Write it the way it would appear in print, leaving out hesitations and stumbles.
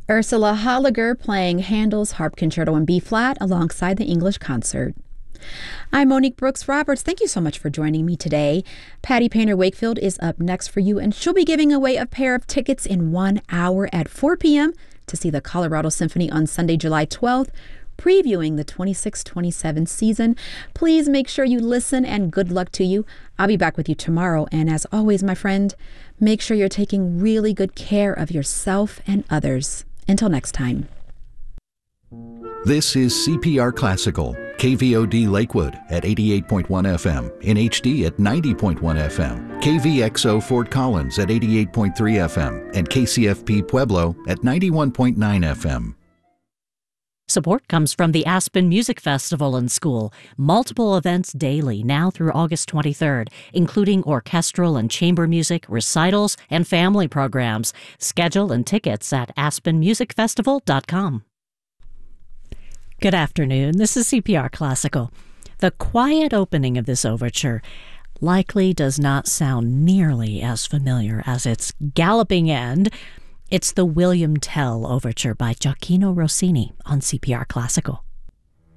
Ursula Holliger playing Handel's Harp Concerto in B-flat alongside the English Concert. I'm Monique Brooks Roberts. Thank you so much for joining me today. Patty Painter Wakefield is up next for you, and she'll be giving away a pair of tickets in 1 hour at 4 p.m. to see the Colorado Symphony on Sunday, July 12th, previewing the 26-27 season. Please make sure you listen, and good luck to you. I'll be back with you tomorrow, and as always, my friend, make sure you're taking really good care of yourself and others. Until next time. This is CPR Classical, KVOD Lakewood at 88.1 FM, in HD at 90.1 FM, KVXO Fort Collins at 88.3 FM, and KCFP Pueblo at 91.9 FM. Support comes from the Aspen Music Festival and School. Multiple events daily now through August 23rd, including orchestral and chamber music, recitals, and family programs. Schedule and tickets at aspenmusicfestival.com. Good afternoon. This is CPR Classical. The quiet opening of this overture likely does not sound nearly as familiar as its galloping end. It's the William Tell Overture by Gioacchino Rossini on CPR Classical.